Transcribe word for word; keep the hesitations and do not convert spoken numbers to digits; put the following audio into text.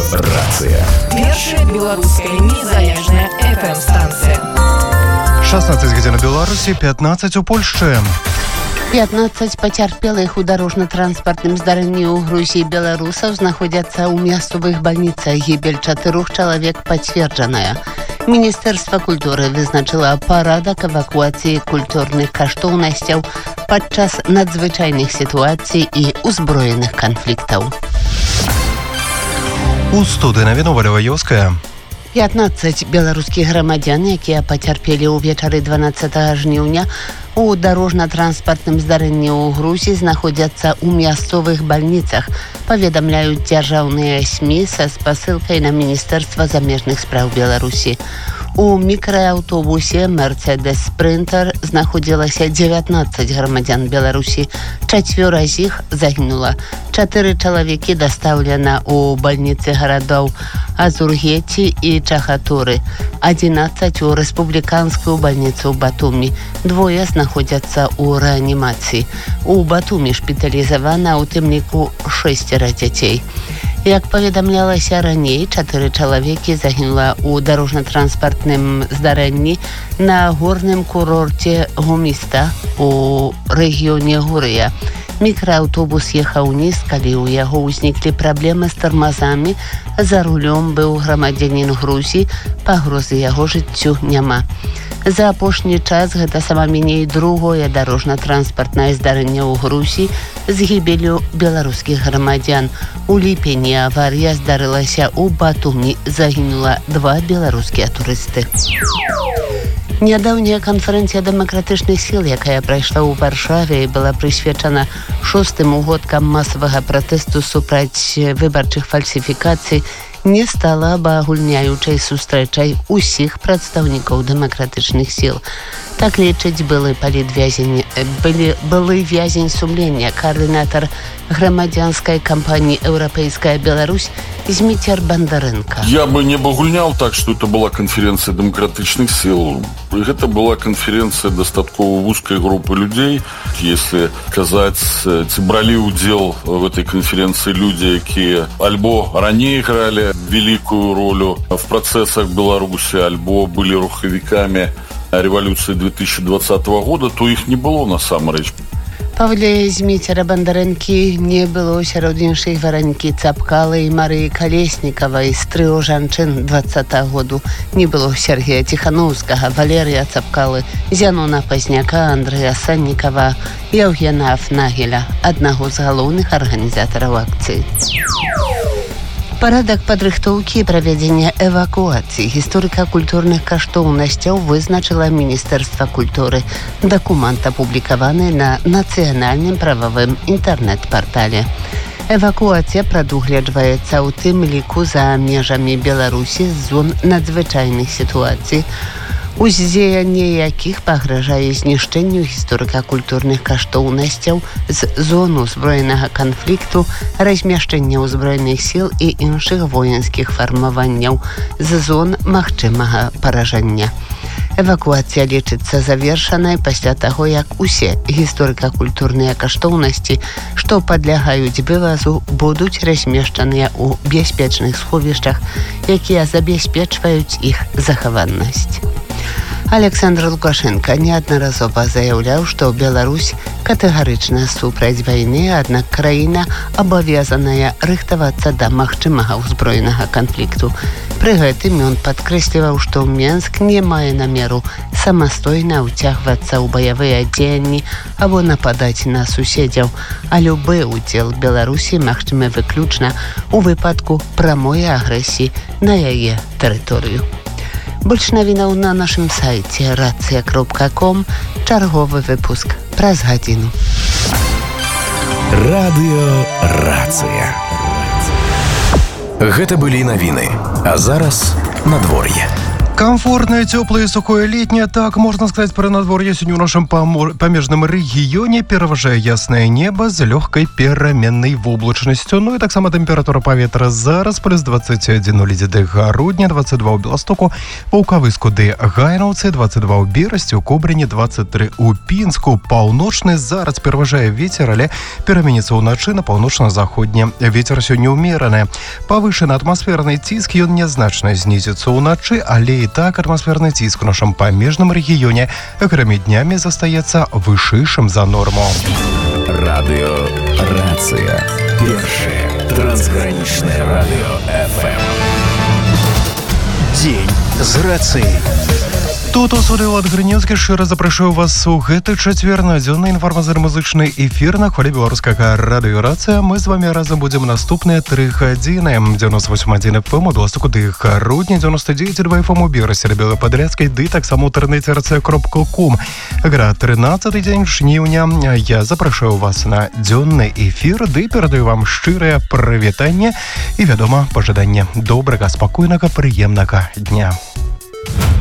Рацыя. Першая беларуская незалежная эф эм-станцыя. шестнадцать гадзін у Беларусі, пятнадцать у Польшчы. пятнадцать пацярпелых у дарожна-транспартным здарэнні ў Грузіі беларусаў знаходзяцца ў мясцовых бальніцах. Гібель чатырох чалавек пацверджаная. Міністэрства культуры вызначыла парадак эвакуацыі культурных каштоўнасцяў падчас надзвычайных сітуацый і узброеных канфліктаў. У студыі навіну Валёва Ёўская. пятнадцать беларускіх грамадзян, якія пацярпелі ўвечары дванаццатага жніўня у дарожна-транспартным здарэнні ў Грузіі, знаходзяцца ў мясцовых бальніцах, паведамляюць дзяржаўныя СМІ са спасылкай на Міністэрства замежных спраў Беларусі. У мікрааўтобусе «Мерцедес Спринтер» знаходзілася дзевятнаццаць грамадзян Беларусі. Чацвёра з іх загінула. Чатыры чалавекі дастаўлена ў бальніцы гарадоў Азургеці і Чахатуры. адзінаццаць у рэспубліканскую бальніцу ў Батумі. Двое знаходзяцца ў рэанімацыі. У Батумі шпіталізавана ў тым ліку шэсцера дзяцей. Як паведамлялася раней, чатыры чалавекі загінула ў дарожна-транспартным здарэнні на горным курорце Гуміста у рэгіёне Гурыя. Мікрааўтобус ехаў уніз, калі ў яго ўзніклі праблемы з тармазамі. За рулём быў грамадзянін Грузіі, пагрозы яго жыццю няма. За апошні час гэта сама меней другое дарожна-транспартнае здарэнне ў Грузіі з гібелю беларускіх грамадзян. У ліпені аварыя здарылася ў Батумі, загінула два беларускія турысты. Нядаўняя канферэнцыя дэмакратычных сіл, якая прайшла ў Варшаве, была прысвечана шостым угодкам масавага пратэсту супраць выбарчых фальсіфікацый, не стала абагульняючай сустрэчай усіх прадстаўнікоў дэмакратычных сіл. Так лічыць былы палітвязень, былі, былы вязень сумлення, координатор грамадзянскай кампаніі «Еўрапейская Беларусь» Зміцер Бандаренко. Я бы не обогульнял так, что это была конференция демократичных сил. Это была конференция достатково узкой группы людей. Если сказать, ці брали удел в этой конференции люди, которые альбо ранее играли великую роль в процессах Беларуси, альбо были руховиками революции две тысячи двадцатого года, то их не было на самом деле. Павле Зміцера Бандарэнкі не было сярод іншых Веранікі Цапкалы і Марыі Калеснікавай з трыо жанчын двадцатага году. Не было Сергея Тихановскага, Валерія Цапкалы, Зянона Пазняка, Андрэя Саннікава, Яўгена Афнагеля, аднаго з галоўных арганізатараў акцыі. Парадак падрыхтоўкі і правядзення эвакуацыі гісторыка-культурных каштоўнасцяў вызначыла Міністэрства культуры. Дакумент апублікаваны на нацыянальным прававым інтэрнэт-партале. Эвакуацыя прадугледжваецца ў тым ліку за межамі Беларусі з зон надзвычайных сітуацый, уздзеянне якіх пагражае знішчэнню гісторыка-культурных каштоўнасцяў з зон узброенага канфлікту, размяшчэння ўзброеных сіл і іншых воінскіх фармаванняў з зон магчымага паражэння. Эвакуацыя лічыцца завершанай пасля таго, як усе гісторыка-культурныя каштоўнасці, што падлягаюць вывазу, будуць размешчаныя ў бяспечных сховішчах, якія забяспечваюць іх захаванасць. Александр Лукашенко неаднаразова заяўляў, што Беларусь катэгарычна супраць вайны, аднак краіна абавязаная рыхтавацца да магчымага ўзброенага канфлікту. Пры гэтым ён падкрэсліваў, што Менск не мае намеру самастойна ўцягвацца ў баявыя дзеянні або нападаць на суседзяў, а любы ўдзел Беларусі магчымы выключна ў выпадку прамой агрэсіі на яе тэрыторыю. Больш навінаў на нашым сайце рацыя кропка ком. Чарговы выпуск праз гадзіну. Радыё Рацыя. Гэта былі навіны. А зараз надвор'е. Комфортное, теплое, сухое, летнее, так можно сказать про надворье сегодня в нашем памежном регионе. Пераважае ясное небо с легкой пераменной воблачностью. Ну и так само температура поветра зараз плюс двадцать один у Лидиды Гарудня, двадцать два у Белостоку, Паўкавыску ды Гайнаўцы, двадцать два у Берасці, у Кобрыні, двадцать три у Пінску. Паўночны зараз пераважае ветер, але пераменіцца ўначы на паўночна-заходні. Ветер сегодня умераны. Повышенный атмосферный ціск, ён нязначна знизится ўначы, але и так атмосферный ціск в нашем памежном регионе окремі днями застаецца вышэйшым за норму. Радио Рация. Первое трансграничное радио эф эм. День з рацией. Тут у суды Влад Грынеўскі шчыра запрашаю вас у гэты чацвер на дзённы інфармацыйна-музычны эфір на хвалі беларускага радыё Рацыя. Мы з вами разам будзем наступныя тры гадзіны. дзевяносто восемь адзін эф эм у Беластоку ды Гарудні, дзевяносто девять два эф эм у Берасці, Белападрядскай, ды таксама ў інтэрнэце рацыя кропка ком. Гра трынаццаты дзень жніўня. Я запрашаю вас на дзённы эфір, ды перадаю вам шчырае прывітанне і, вядома, пажаданне добрага, спакойнага, прыемнага дня.